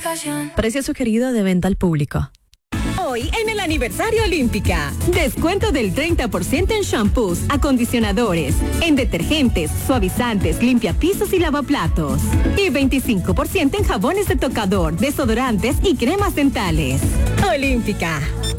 Precio sugerido de venta al público. Hoy en el aniversario Olímpica, descuento del 30% en shampoos, acondicionadores, en detergentes, suavizantes, limpiapisos y lavaplatos. Y 25% en jabones de tocador, desodorantes y cremas dentales. Olímpica,